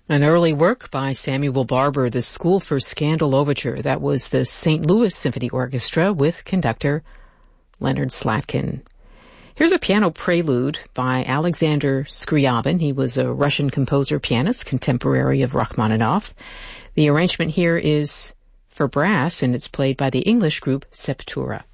An early work by Samuel Barber, the School for Scandal Overture. That was the St. Louis Symphony Orchestra with conductor Leonard Slatkin. Here's a piano prelude by Alexander Scriabin. He was a Russian composer, pianist, contemporary of Rachmaninoff. The arrangement here is for brass, and it's played by the English group Septura.